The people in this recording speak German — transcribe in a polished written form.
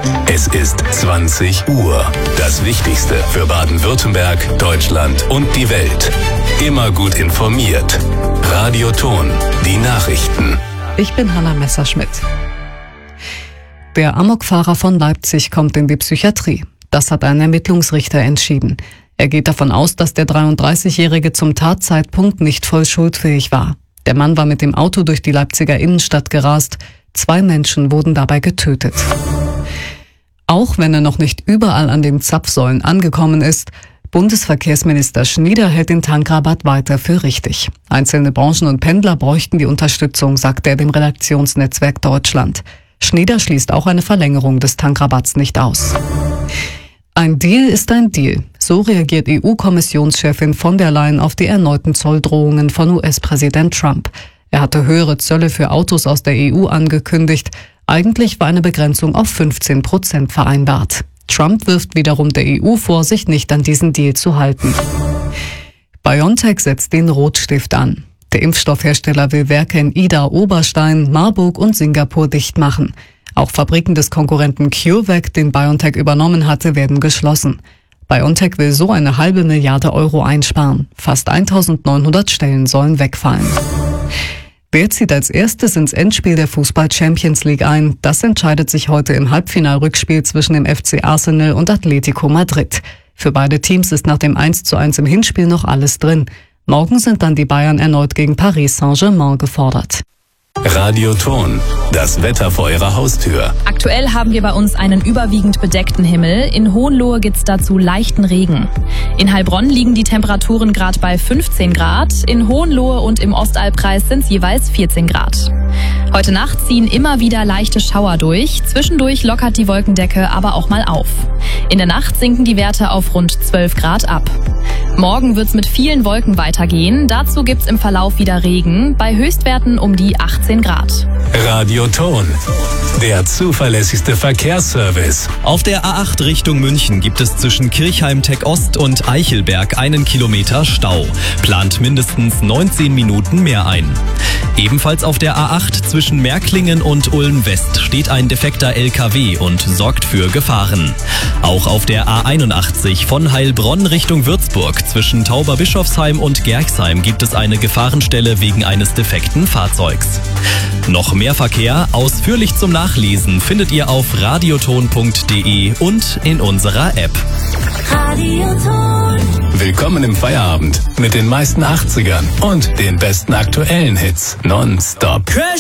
Es ist 20 Uhr. Das Wichtigste für Baden-Württemberg, Deutschland und die Welt. Immer gut informiert. Radio Ton, die Nachrichten. Ich bin Hanna Messerschmidt. Der Amokfahrer von Leipzig kommt in die Psychiatrie. Das hat ein Ermittlungsrichter entschieden. Er geht davon aus, dass der 33-Jährige zum Tatzeitpunkt nicht voll schuldfähig war. Der Mann war mit dem Auto durch die Leipziger Innenstadt gerast. 2 Menschen wurden dabei getötet. Auch wenn er noch nicht überall an den Zapfsäulen angekommen ist, Bundesverkehrsminister Schnieder hält den Tankrabatt weiter für richtig. Einzelne Branchen und Pendler bräuchten die Unterstützung, sagt er dem Redaktionsnetzwerk Deutschland. Schnieder schließt auch eine Verlängerung des Tankrabatts nicht aus. Ein Deal ist ein Deal. So reagiert EU-Kommissionschefin von der Leyen auf die erneuten Zolldrohungen von US-Präsident Trump. Er hatte höhere Zölle für Autos aus der EU angekündigt. Eigentlich war eine Begrenzung auf 15% vereinbart. Trump wirft wiederum der EU vor, sich nicht an diesen Deal zu halten. BioNTech setzt den Rotstift an. Der Impfstoffhersteller will Werke in Ida, Oberstein, Marburg und Singapur dicht machen. Auch Fabriken des Konkurrenten CureVac, den BioNTech übernommen hatte, werden geschlossen. BioNTech will so eine halbe Milliarde Euro einsparen. Fast 1900 Stellen sollen wegfallen. Wer zieht als erstes ins Endspiel der Fußball-Champions League ein? Das entscheidet sich heute im Halbfinalrückspiel zwischen dem FC Arsenal und Atletico Madrid. Für beide Teams ist nach dem 1:1 im Hinspiel noch alles drin. Morgen sind dann die Bayern erneut gegen Paris Saint-Germain gefordert. Radio Ton, das Wetter vor Ihrer Haustür. Aktuell haben wir bei uns einen überwiegend bedeckten Himmel. In Hohenlohe gibt's dazu leichten Regen. In Heilbronn liegen die Temperaturen gerade bei 15 Grad. In Hohenlohe und im Ostalbkreis sind es jeweils 14 Grad. Heute Nacht ziehen immer wieder leichte Schauer durch. Zwischendurch lockert die Wolkendecke aber auch mal auf. In der Nacht sinken die Werte auf rund 12 Grad ab. Morgen wird's mit vielen Wolken weitergehen. Dazu gibt's im Verlauf wieder Regen, bei Höchstwerten um die 18 Grad. Radio Ton, der zuverlässigste Verkehrsservice. Auf der A8 Richtung München gibt es zwischen Kirchheim-Tech Ost und Eichelberg 1 Kilometer Stau. Plant mindestens 19 Minuten mehr ein. Ebenfalls auf der A8 zwischen Märklingen und Ulm West steht ein defekter LKW und sorgt für Gefahren. Auch auf der A81 von Heilbronn Richtung Würzburg zwischen Tauberbischofsheim und Gerxheim gibt es eine Gefahrenstelle wegen eines defekten Fahrzeugs. Noch mehr Verkehr ausführlich zum Nachlesen findet ihr auf radioton.de und in unserer App. Radioton. Willkommen im Feierabend mit den meisten 80ern und den besten aktuellen Hits. Nonstop. Crash